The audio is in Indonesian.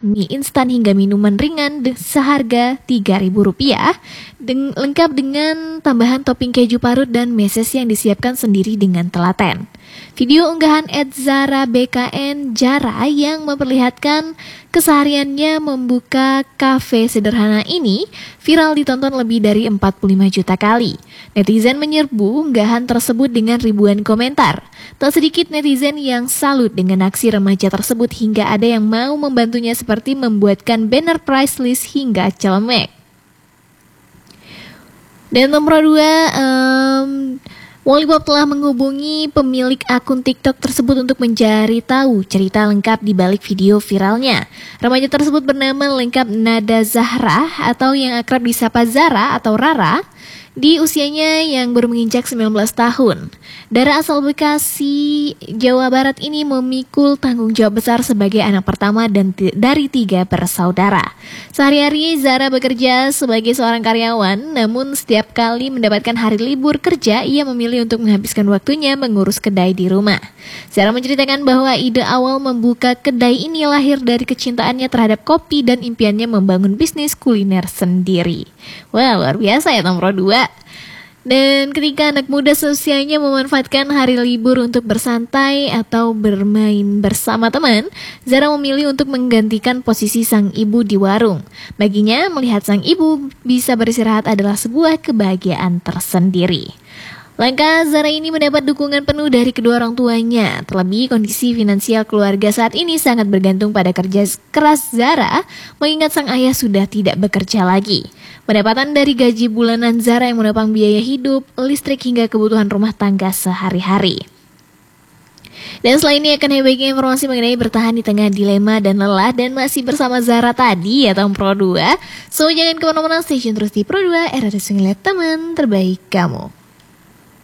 mie instan hingga minuman ringan seharga Rp3.000, lengkap dengan tambahan topping keju parut dan meses yang disiapkan sendiri dengan telaten. Video unggahan @ZaraBKN Jara yang memperlihatkan kesehariannya membuka kafe sederhana ini viral ditonton lebih dari 45 juta kali. Netizen menyerbu unggahan tersebut dengan ribuan komentar. Tak sedikit netizen yang salut dengan aksi remaja tersebut hingga ada yang mau membantunya seperti membuatkan banner price list hingga celemek. Dan nomor 2, Wallipop telah menghubungi pemilik akun TikTok tersebut untuk mencari tahu cerita lengkap di balik video viralnya. Remaja tersebut bernama lengkap Nada Zahra atau yang akrab disapa Zara atau Rara. Di usianya yang baru menginjak 19 tahun. Dara asal Bekasi, Jawa Barat ini memikul tanggung jawab besar sebagai anak pertama dari 3 bersaudara. Sehari-hari Zara bekerja sebagai seorang karyawan, namun setiap kali mendapatkan hari libur kerja, ia memilih untuk menghabiskan waktunya mengurus kedai di rumah. Zara menceritakan bahwa ide awal membuka kedai ini lahir dari kecintaannya terhadap kopi dan impiannya membangun bisnis kuliner sendiri. Wah, luar biasa ya nomor 2. Dan ketika anak muda seusianya memanfaatkan hari libur untuk bersantai atau bermain bersama teman, Zara memilih untuk menggantikan posisi sang ibu di warung. Baginya, melihat sang ibu bisa beristirahat adalah sebuah kebahagiaan tersendiri. Langkah Zara ini mendapat dukungan penuh dari kedua orang tuanya. Terlebih kondisi finansial keluarga saat ini sangat bergantung pada kerja keras Zara, mengingat sang ayah sudah tidak bekerja lagi. Pendapatan dari gaji bulanan Zara yang menopang biaya hidup, listrik hingga kebutuhan rumah tangga sehari-hari. Dan selain ini akan bagian informasi mengenai bertahan di tengah dilema dan lelah dan masih bersama Zara tadi ya tahun Pro 2. So jangan kemana-mana, stay tune terus di Pro 2, era teman terbaik kamu.